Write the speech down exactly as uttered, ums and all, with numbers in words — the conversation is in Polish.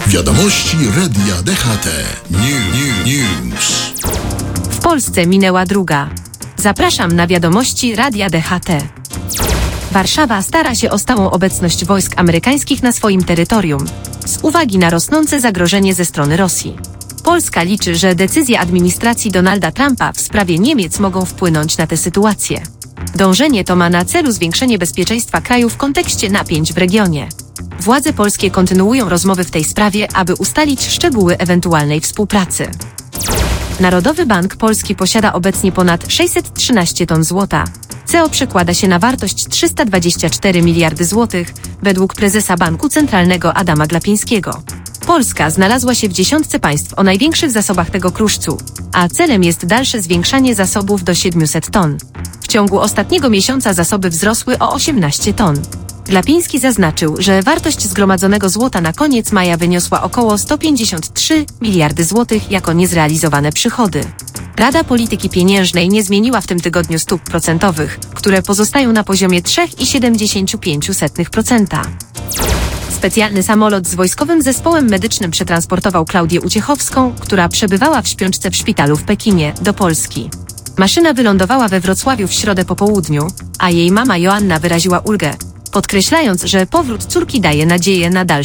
Wiadomości Radia D H T. New, new, news. W Polsce minęła druga. Zapraszam na wiadomości Radia D H T. Warszawa stara się o stałą obecność wojsk amerykańskich na swoim terytorium, z uwagi na rosnące zagrożenie ze strony Rosji. Polska liczy, że decyzje administracji Donalda Trumpa w sprawie Niemiec mogą wpłynąć na tę sytuację. Dążenie to ma na celu zwiększenie bezpieczeństwa kraju w kontekście napięć w regionie. Władze polskie kontynuują rozmowy w tej sprawie, aby ustalić szczegóły ewentualnej współpracy. Narodowy Bank Polski posiada obecnie ponad sześćset trzynaście ton złota. C O przekłada się na wartość trzysta dwadzieścia cztery miliardy złotych, według prezesa Banku Centralnego Adama Glapińskiego. Polska znalazła się w dziesiątce państw o największych zasobach tego kruszcu, a celem jest dalsze zwiększanie zasobów do siedmiuset ton. W ciągu ostatniego miesiąca zasoby wzrosły o osiemnaście ton. Glapiński zaznaczył, że wartość zgromadzonego złota na koniec maja wyniosła około sto pięćdziesiąt trzy miliardy złotych jako niezrealizowane przychody. Rada Polityki Pieniężnej nie zmieniła w tym tygodniu stóp procentowych, które pozostają na poziomie trzy przecinek siedemdziesiąt pięć procent. Specjalny samolot z wojskowym zespołem medycznym przetransportował Klaudię Uciechowską, która przebywała w śpiączce w szpitalu w Pekinie, do Polski. Maszyna wylądowała we Wrocławiu w środę po południu, a jej mama Joanna wyraziła ulgę, podkreślając, że powrót córki daje nadzieję na dalsze